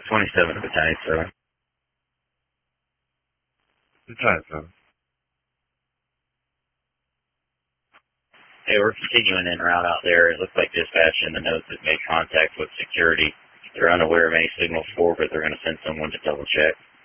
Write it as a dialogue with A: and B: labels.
A: 27th Battalion, sir.
B: Battalion, sir.
A: Hey, we're continuing en route out there. It looks like dispatch in the notes has made contact with security. They're unaware of any signals forward, but they're going to send someone to double check.